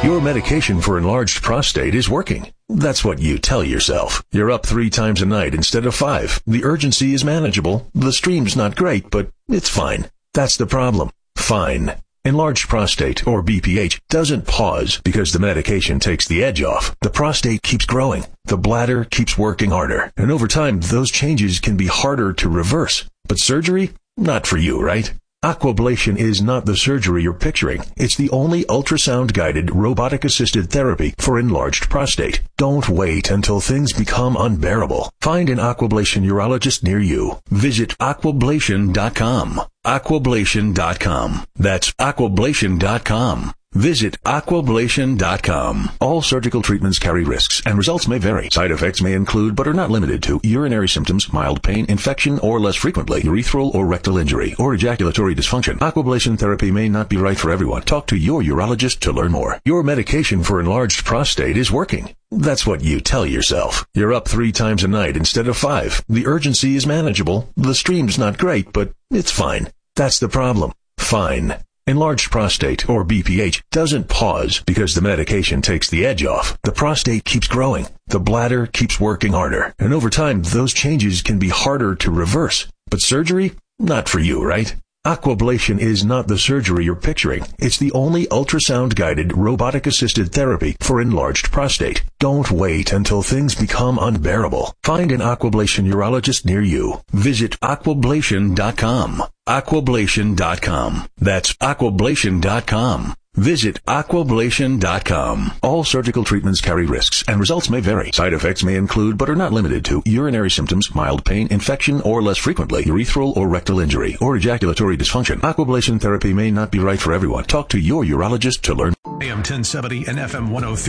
Your medication for enlarged prostate is working. That's what you tell yourself. You're up 3 times a night instead of 5. The urgency is manageable. The stream's not great, but it's fine. That's the problem. Fine. Enlarged prostate, or BPH, doesn't pause because the medication takes the edge off. The prostate keeps growing. The bladder keeps working harder. And over time, those changes can be harder to reverse. But surgery? Not for you, right? Aquablation is not the surgery you're picturing. It's the only ultrasound-guided, robotic-assisted therapy for enlarged prostate. Don't wait until things become unbearable. Find an Aquablation urologist near you. Visit aquablation.com. Aquablation.com. That's aquablation.com. Visit aquablation.com. All surgical treatments carry risks, and results may vary. Side effects may include, but are not limited to, urinary symptoms, mild pain, infection, or less frequently, urethral or rectal injury, or ejaculatory dysfunction. Aquablation therapy may not be right for everyone. Talk to your urologist to learn more. Your medication for enlarged prostate is working. That's what you tell yourself. You're up 3 times a night instead of 5. The urgency is manageable. The stream's not great, but it's fine. That's the problem. Fine. Enlarged prostate, or BPH, doesn't pause because the medication takes the edge off. The prostate keeps growing. The bladder keeps working harder. And over time, those changes can be harder to reverse. But surgery? Not for you, right? Aquablation is not the surgery you're picturing. It's the only ultrasound-guided, robotic-assisted therapy for enlarged prostate. Don't wait until things become unbearable. Find an Aquablation urologist near you. Visit aquablation.com. Aquablation.com. That's aquablation.com. Visit aquablation.com. All surgical treatments carry risks, and results may vary. Side effects may include, but are not limited to, urinary symptoms, mild pain, infection, or less frequently, urethral or rectal injury, or ejaculatory dysfunction. Aquablation therapy may not be right for everyone. Talk to your urologist to learn. AM 1070 and FM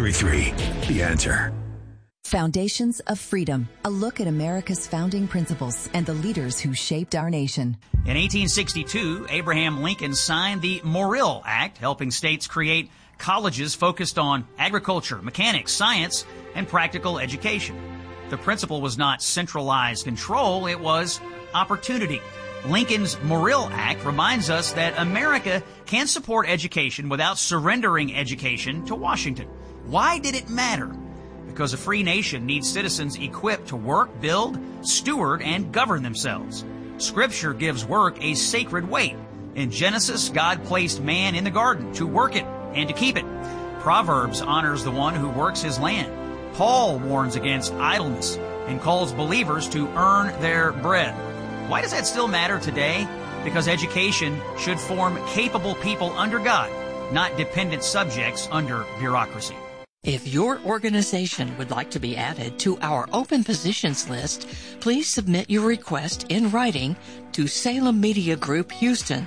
103.3. The Answer. Foundations of Freedom, a look at America's founding principles and the leaders who shaped our nation. In 1862, Abraham Lincoln signed the Morrill Act, helping states create colleges focused on agriculture, mechanics, science, and practical education. The principle was not centralized control, it was opportunity. Lincoln's Morrill Act reminds us that America can support education without surrendering education to Washington. Why did it matter? Because a free nation needs citizens equipped to work, build, steward, and govern themselves. Scripture gives work a sacred weight. In Genesis, God placed man in the garden to work it and to keep it. Proverbs honors the one who works his land. Paul warns against idleness and calls believers to earn their bread. Why does that still matter today? Because education should form capable people under God, not dependent subjects under bureaucracy. If your organization would like to be added to our open positions list, please submit your request in writing to Salem Media Group, Houston,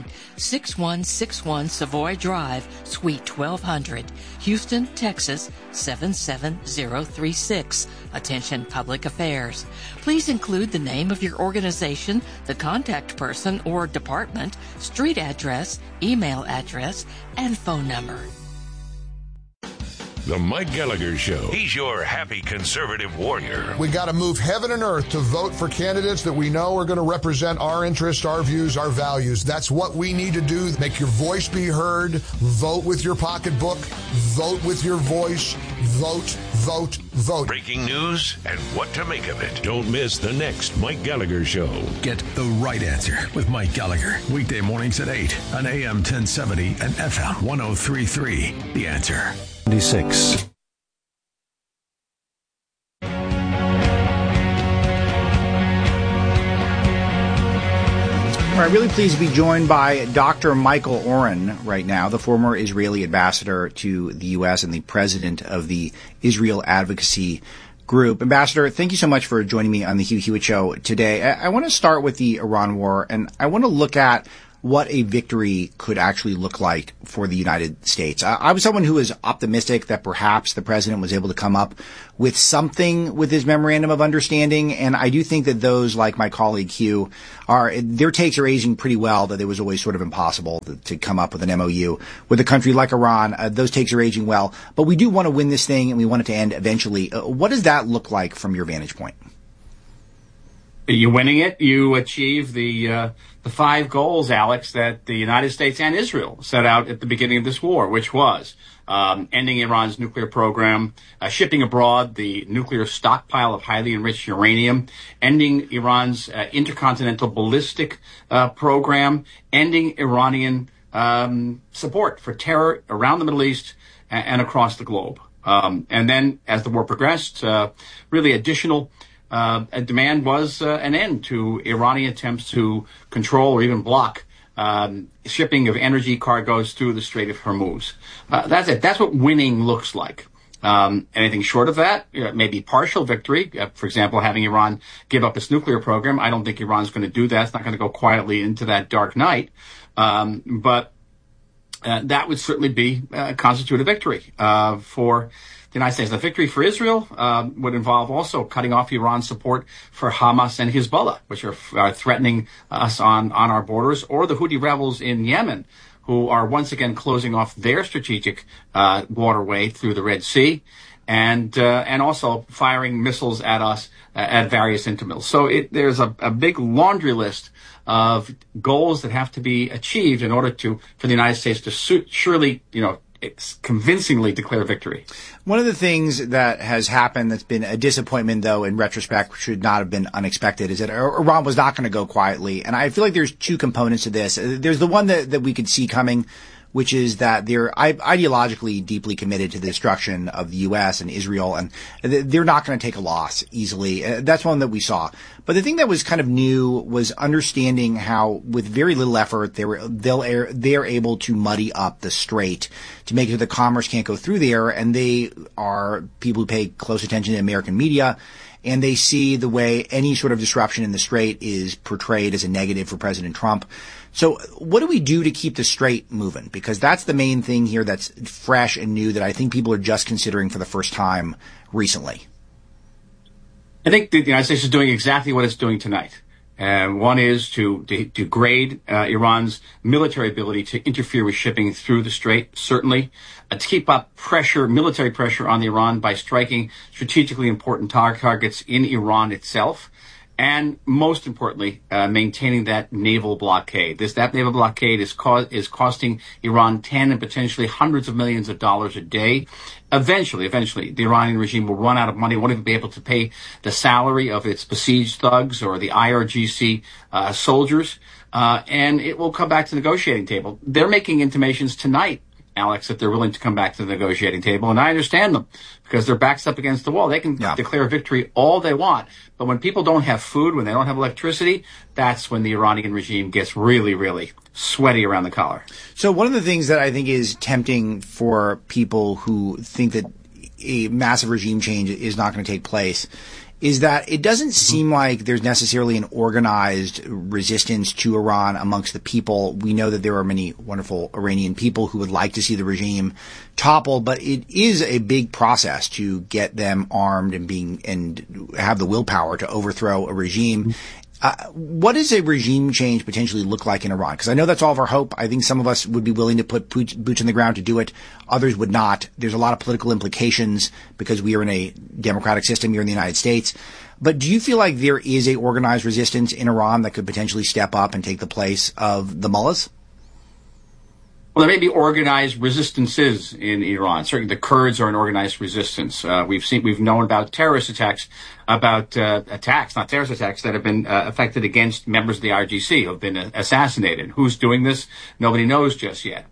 6161 Savoy Drive, Suite 1200, Houston, Texas, 77036. Attention Public Affairs. Please include the name of your organization, the contact person or department, street address, email address, and phone number. The Mike Gallagher Show. He's your happy conservative warrior. We got to move heaven and earth to vote for candidates that we know are going to represent our interests, our views, our values. That's what we need to do. Make your voice be heard. Vote with your pocketbook. Vote with your voice. Vote, vote, vote. Breaking news and what to make of it. Don't miss the next Mike Gallagher Show. Get the right answer with Mike Gallagher. Weekday mornings at 8 on AM 1070 and FM 103.3. The Answer. 26. I'm really pleased to be joined by Dr. Michael Oren right now, the former Israeli ambassador to the U.S. and the president of the Israel Advocacy Group. Ambassador, thank you so much for joining me on the Hugh Hewitt Show today. I want to start with the Iran war, and I want to look at what a victory could actually look like for the United States. I was someone who was optimistic that perhaps the president was able to come up with something with his memorandum of understanding, and I do think that those, like my colleague Hugh, their takes are aging pretty well, that it was always sort of impossible to come up with an MOU with a country like Iran. Those takes are aging well, but we do want to win this thing, and we want it to end eventually. What does that look like from your vantage point? You winning it, you achieve the 5 goals, Alex, that the United States and Israel set out at the beginning of this war, which was ending Iran's nuclear program, shipping abroad the nuclear stockpile of highly enriched uranium, ending Iran's intercontinental ballistic program, ending Iranian support for terror around the Middle East and across the globe. And then, as the war progressed, really additional demand was an end to Iranian attempts to control or even block shipping of energy cargoes through the Strait of Hormuz. That's it. That's what winning looks like. Anything short of that, maybe partial victory. For example, having Iran give up its nuclear program. I don't think Iran's going to do that. It's not going to go quietly into that dark night. But that would certainly constitute a victory for the United States. The victory for Israel would involve also cutting off Iran's support for Hamas and Hezbollah, which are threatening us on our borders, or the Houthi rebels in Yemen, who are once again closing off their strategic waterway through the Red Sea, and also firing missiles at us at various intervals. So there's a big laundry list of goals that have to be achieved in order for the United States to surely, convincingly declare victory. One of the things that has happened that's been a disappointment, though, in retrospect, should not have been unexpected, is that Iran was not going to go quietly. And I feel like there's 2 components to this. There's the one that we could see coming, which is that they're ideologically deeply committed to the destruction of the U.S. and Israel, and they're not going to take a loss easily. That's one that we saw. But the thing that was kind of new was understanding how, with very little effort, they're able to muddy up the strait to make sure that commerce can't go through there. And they are people who pay close attention to American media, and they see the way any sort of disruption in the strait is portrayed as a negative for President Trump. So what do we do to keep the strait moving? Because that's the main thing here that's fresh and new that I think people are just considering for the first time recently. I think the United States is doing exactly what it's doing tonight. One is to degrade Iran's military ability to interfere with shipping through the strait, certainly. To keep up military pressure on Iran by striking strategically important targets in Iran itself. And most importantly, maintaining that naval blockade. That naval blockade is costing Iran 10 and potentially hundreds of millions of dollars a day. Eventually, the Iranian regime will run out of money, won't even be able to pay the salary of its besieged thugs or the IRGC soldiers, and it will come back to the negotiating table. They're making intimations tonight, Alex, that they're willing to come back to the negotiating table, and I understand them because their back's up against the wall. They can declare victory all they want, but when people don't have food, when they don't have electricity, that's when the Iranian regime gets really, really sweaty around the collar. So one of the things that I think is tempting for people who think that a massive regime change is not going to take place is that it doesn't seem like there's necessarily an organized resistance to Iran amongst the people. We know that there are many wonderful Iranian people who would like to see the regime topple, but it is a big process to get them armed and have the willpower to overthrow a regime. What does a regime change potentially look like in Iran? Because I know that's all of our hope. I think some of us would be willing to put boots on the ground to do it. Others would not. There's a lot of political implications because we are in a democratic system here in the United States. But do you feel like there is a organized resistance in Iran that could potentially step up and take the place of the mullahs? Well, there may be organized resistances in Iran. Certainly the Kurds are an organized resistance. We've known about terrorist attacks, not terrorist attacks that have been affected against members of the IRGC who have been assassinated. Who's doing this? Nobody knows just yet.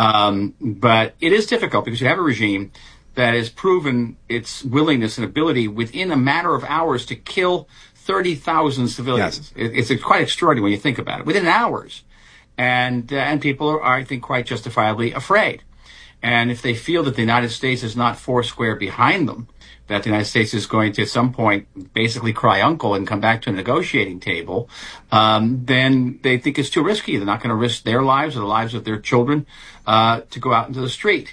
But it is difficult because you have a regime that has proven its willingness and ability within a matter of hours to kill 30,000 civilians. Yes. It's quite extraordinary when you think about it. Within hours. And people are, I think, quite justifiably afraid. And if they feel that the United States is not foursquare behind them, that the United States is going to at some point basically cry uncle and come back to a negotiating table, then they think it's too risky. They're not going to risk their lives or the lives of their children to go out into the street.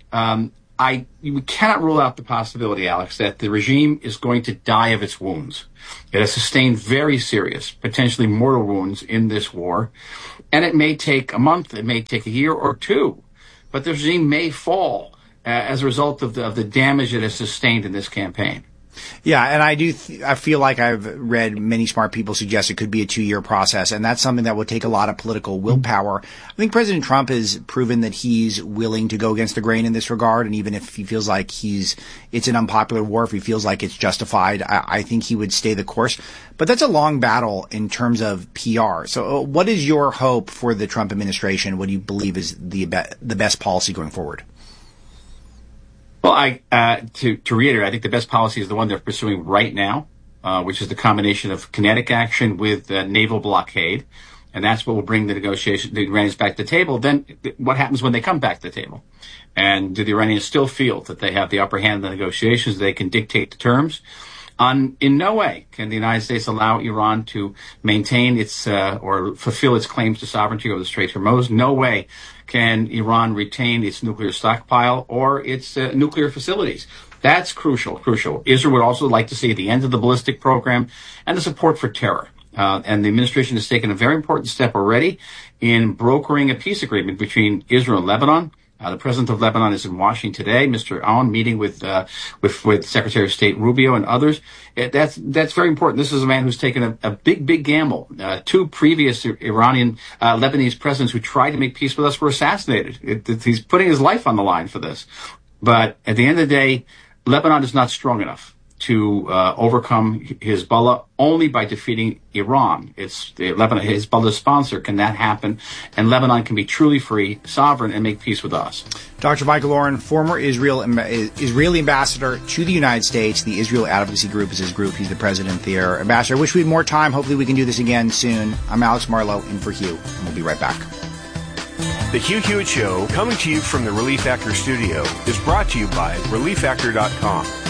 We cannot rule out the possibility, Alex, that the regime is going to die of its wounds. It has sustained very serious, potentially mortal wounds in this war. And it may take a month, it may take a year or two, but the regime may fall as a result of the damage it has sustained in this campaign. Yeah, and I feel like I've read many smart people suggest it could be a 2-year process, and that's something that would take a lot of political willpower. I think President Trump has proven that he's willing to go against the grain in this regard, and even if he feels like it's an unpopular war, if he feels like it's justified, I think he would stay the course. But that's a long battle in terms of PR. So what is your hope for the Trump administration? What do you believe is the best policy going forward? Well, to reiterate, I think the best policy is the one they're pursuing right now, which is the combination of kinetic action with naval blockade. And that's what will bring the Iranians back to the table. Then what happens when they come back to the table? And do the Iranians still feel that they have the upper hand in the negotiations? They can dictate the terms? In no way can the United States allow Iran to maintain its or fulfill its claims to sovereignty over the Strait of Hormuz. No way can Iran retain its nuclear stockpile or its nuclear facilities. That's crucial. Israel would also like to see the end of the ballistic program and the support for terror. And the administration has taken a very important step already in brokering a peace agreement between Israel and Lebanon. The president of Lebanon is in Washington today, Mr. Aoun, meeting with Secretary of State Rubio and others. That's very important. This is a man who's taken a big gamble. 2 previous Lebanese presidents who tried to make peace with us were assassinated. He's putting his life on the line for this. But at the end of the day, Lebanon is not strong enough to overcome Hezbollah. Only by defeating Iran. It's Lebanon, Hezbollah's sponsor. Can that happen? And Lebanon can be truly free, sovereign, and make peace with us. Dr. Michael Oren, former Israeli ambassador to the United States. The Israel Advocacy Group is his group. He's the president there. Ambassador, I wish we had more time. Hopefully we can do this again soon. I'm Alex Marlow in for Hugh, and we'll be right back. The Hugh Hewitt Show, coming to you from the Relief Factor studio, is brought to you by ReliefFactor.com.